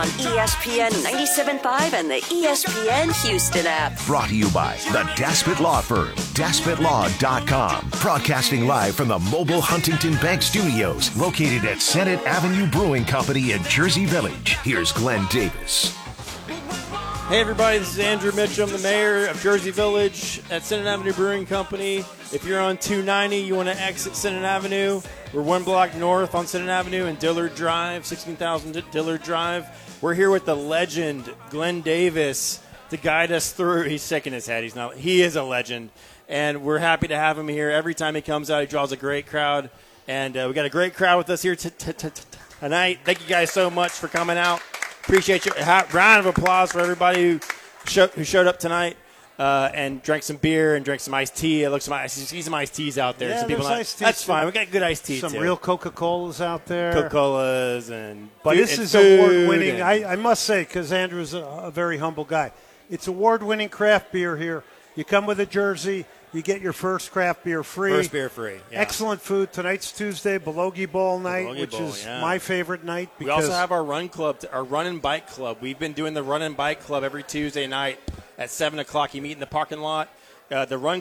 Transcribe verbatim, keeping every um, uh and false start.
On E S P N ninety-seven point five and the E S P N Houston app. Brought to you by the Daspit Law Firm, daspit law dot com. Broadcasting live from the mobile Huntington Bank Studios, located at Senate Avenue Brewing Company in Jersey Village. Here's Glenn Davis. Hey everybody, this is Andrew Mitchum, the mayor of Jersey Village at Senate Avenue Brewing Company. If you're on two ninety, you want to exit Senate Avenue, we're one block north on Senate Avenue and Dillard Drive, sixteen thousand Dillard Drive. We're here with the legend, Glenn Davis, to guide us through. He's shaking his head. He's not. He is a legend, and we're happy to have him here. Every time he comes out, he draws a great crowd, and uh, we got a great crowd with us here t- t- t- t- tonight. Thank you guys so much for coming out. Appreciate you. A round of applause for everybody who, show, who showed up tonight uh, and drank some beer and drank some iced tea. It looks some ice, see some iced teas out there. Yeah, some people there's not, iced teas That's too. fine. We got good iced tea Some too. real Coca-Colas out there. Coca-Colas and But food, this and is food award-winning. and- I, I must say, because Andrew's a, a very humble guy, it's award-winning craft beer here. You come with a jersey, you get your first craft beer free. First beer free. Yeah. Excellent food. Tonight's Tuesday, Belogie Bowl night, Belogie which Bowl, is yeah. my favorite night. We Because also have our run club, our run and bike club. We've been doing the run and bike club every Tuesday night at seven o'clock. You meet in the parking lot. Uh, the run